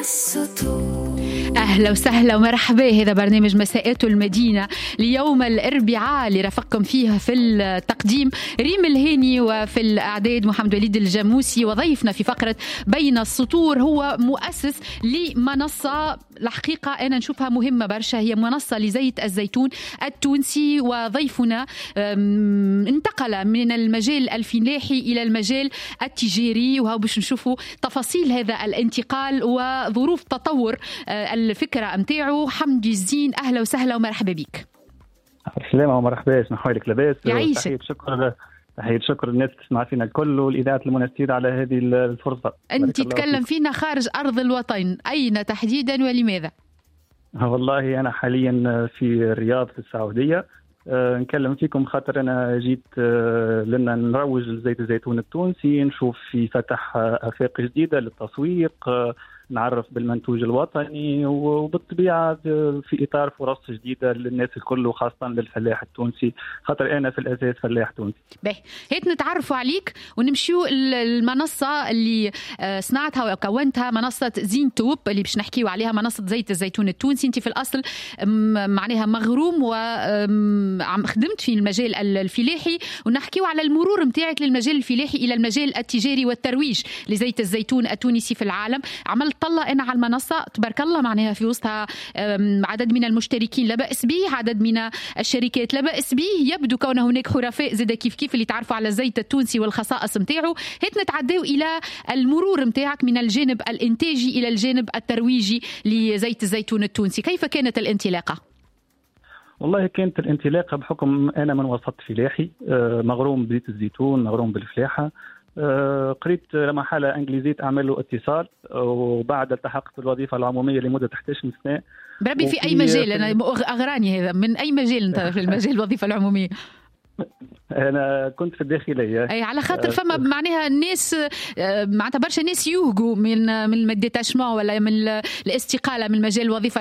السطور. أهلا وسهلا ومرحبا. هذا برنامج مساءات المدينة ليوم الأربعاء اللي رافقكم فيه في التقديم ريم الهاني، وفي الإعداد محمد وليد الجاموسي، وضيفنا في فقرة بين السطور هو مؤسس لمنصة الحقيقة أنا نشوفها مهمة برشا، هي منصة لزيت الزيتون التونسي. وضيفنا انتقل من المجال الفلاحي إلى المجال التجاري، وهو باش نشوفوا تفاصيل هذا الانتقال وظروف تطور الفكرة متاعو. حمدي الزين، أهلا وسهلا ومرحبا بك. السلامة ومرحبا، نحوالك لاباس. يعيشك. تحية شكر الناس تسمع فينا الكل والإذاعة المنستير على هذه الفرصة. أنت تتكلم فينا خارج أرض الوطن، أين تحديدا ولماذا؟ والله أنا حاليا في الرياض في السعودية. نكلم فيكم خاطر أنا جيت لنا نروج لزيت الزيتون التونسي، نشوف في فتح آفاق جديدة للتسويق، نعرف بالمنتوج الوطني، وبالطبيعة في إطار فرص جديدة للناس الكل وخاصة للفلاح التونسي، خاطر أنا في الأساس فلاح تونسي. باهي، هيت نتعرفوا عليك ونمشيو المنصة اللي صنعتها وكونتها، منصة زين توب اللي باش نحكيو عليها، منصة زيت الزيتون التونسي. انت في الأصل معناها مغروم وعم خدمت في المجال الفلاحي، ونحكيو على المرور متاعك للمجال الفلاحي إلى المجال التجاري والترويج لزيت الزيتون التونسي في العالم. عملت طلع أنا على المنصة تبارك الله، معناها في وسطها عدد من المشتركين لا بأس به، عدد من الشركات لا بأس به، يبدو كون هناك حرفاء زي كيف اللي تعرفوا على الزيت التونسي والخصائص متاعه. هيت نتعداو إلى المرور متاعك من الجانب الإنتاجي إلى الجانب الترويجي لزيت الزيتون التونسي. كيف كانت الانطلاقة؟ والله كانت الانطلاقة بحكم أنا من وسط فلاحي، مغروم بزيت الزيتون، مغروم بالفلاحة. قريت مرحلة إنجليزية أعمل له اتصال، وبعد التحقت بالوظيفة العمومية لمدة 11 سنة. بربي في أي مجال؟ أنا أغراني هذا، من أي مجال أنت في المجال الوظيفة العمومية؟ أنا كنت في الداخلية. أي على خاطر فما معناها الناس معناتها برشا ناس يوهقوا من الديتاشمون ولا من الاستقالة من مجال الوظيفة